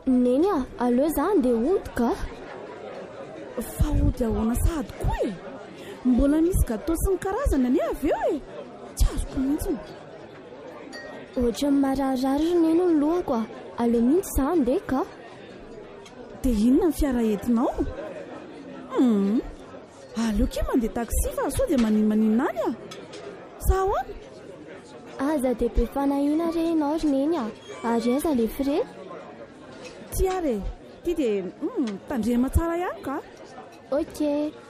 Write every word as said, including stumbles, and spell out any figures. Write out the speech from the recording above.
neny a aleo zany dia ody ka fa ody ahoana sady koa e mbola misy gâteau sy ny karazana ane avy eo e tsy azoko mihitsiny ohatra ny mararirary neny ny lohako a aleo mihitsy zany de ka dia inona ny fiara entinao hmm. aleo ke mandeha taxi fa sao dia maninona maninona any a sa ahoana aza dia be fanahina re ianao ry neny a ary aiza le fre ty ary e ty dia mm, tandrema tsara ihany ka ok